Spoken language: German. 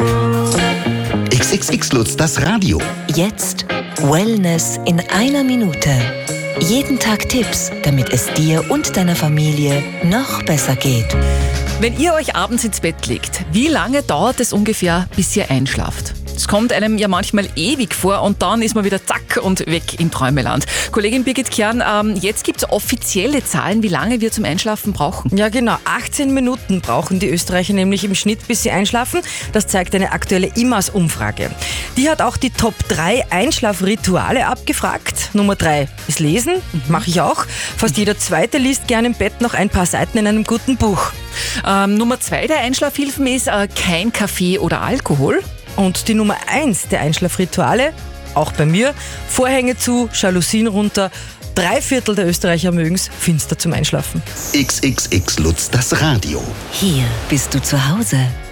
XXX Lutz, das Radio. Jetzt Wellness in einer Minute. Jeden Tag Tipps, damit es dir und deiner Familie noch besser geht. Wenn ihr euch abends ins Bett legt, wie lange dauert es ungefähr, bis ihr einschlaft? Es kommt einem ja manchmal ewig vor und dann ist man wieder zack und weg im Träumeland. Kollegin Birgit Kern, jetzt gibt es offizielle Zahlen, wie lange wir zum Einschlafen brauchen. Ja genau, 18 Minuten brauchen die Österreicher nämlich im Schnitt, bis sie einschlafen. Das zeigt eine aktuelle IMAS-Umfrage. Die hat auch die Top 3 Einschlafrituale abgefragt. Nummer 3 ist Lesen, mache ich auch. Fast jeder Zweite liest gerne im Bett noch ein paar Seiten in einem guten Buch. Nummer 2 der Einschlafhilfen ist kein Kaffee oder Alkohol. Und die Nummer 1 der Einschlafrituale, auch bei mir, Vorhänge zu, Jalousien runter. 3/4 der Österreicher mögen es finster zum Einschlafen. XXX Lutz, das Radio. Hier bist du zu Hause.